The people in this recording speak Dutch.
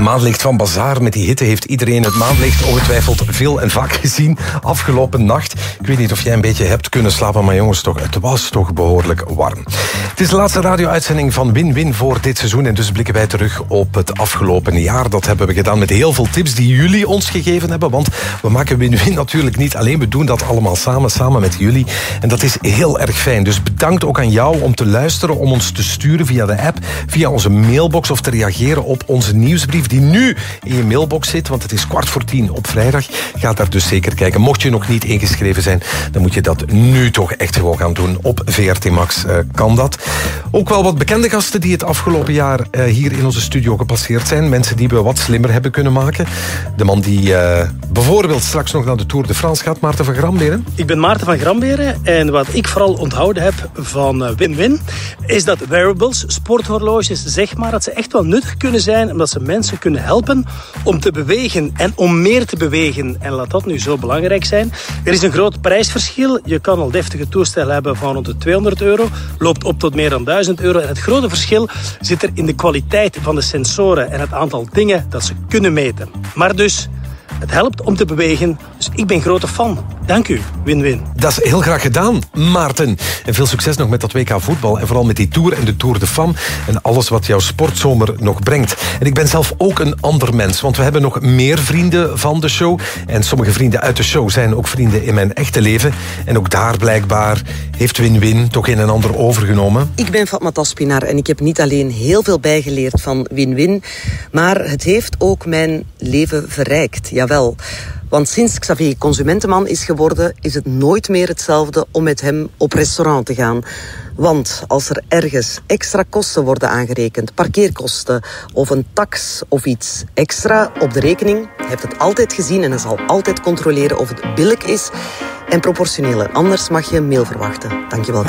Maanlicht van Bazaar. Met die hitte heeft iedereen het maanlicht ongetwijfeld veel en vaak gezien afgelopen nacht. Ik weet niet of jij een beetje hebt kunnen slapen, maar jongens, het was toch behoorlijk warm. Het is de laatste radio-uitzending van Win-Win voor dit seizoen en dus blikken wij terug op het afgelopen jaar. Dat hebben we gedaan met heel veel tips die jullie ons gegeven hebben, want we maken Win-Win natuurlijk niet alleen. We doen dat allemaal samen met jullie en dat is heel erg fijn. Dus bedankt ook aan jou om te luisteren, om ons te sturen via de app, via onze mailbox of te reageren op onze nieuwsbrief die nu in je mailbox zit, want het is 9:15 op vrijdag. Ga daar dus zeker kijken. Mocht je nog niet ingeschreven zijn, dan moet je dat nu toch echt gewoon gaan doen. Op VRT Max kan dat. Ook wel wat bekende gasten die het afgelopen jaar hier in onze studio gepasseerd zijn. Mensen die we wat slimmer hebben kunnen maken. De man die bijvoorbeeld straks nog naar de Tour de France gaat, Maarten van Gramberen. Ik ben Maarten van Gramberen en wat ik vooral onthouden heb van Win-Win is dat wearables, sporthorloges, zeg maar, dat ze echt wel nuttig kunnen zijn omdat ze mensen kunnen helpen om te bewegen en om meer te bewegen. En laat dat nu zo belangrijk zijn. Er is een groot prijsverschil. Je kan al deftige toestellen hebben van rond de €200, loopt op tot meer dan €1000. En het grote verschil zit er in de kwaliteit van de sensoren en het aantal dingen dat ze kunnen meten. Maar dus, het helpt om te bewegen, dus ik ben grote fan. Dank u, Win-Win. Dat is heel graag gedaan, Maarten. En veel succes nog met dat WK voetbal en vooral met die Tour en de Tour de Femme en alles wat jouw sportzomer nog brengt. En ik ben zelf ook een ander mens, want we hebben nog meer vrienden van de show. En sommige vrienden uit de show zijn ook vrienden in mijn echte leven. En ook daar blijkbaar heeft Win-Win toch een en ander overgenomen. Ik ben Fatma Taspinar en ik heb niet alleen heel veel bijgeleerd van Win-Win, maar het heeft ook mijn leven verrijkt, jawel. Want sinds Xavier consumentenman is geworden, is het nooit meer hetzelfde om met hem op restaurant te gaan. Want als er ergens extra kosten worden aangerekend, parkeerkosten of een tax of iets extra op de rekening, heeft het altijd gezien en hij zal altijd controleren of het billijk is en proportioneel. Anders mag je een mail verwachten. Dankjewel.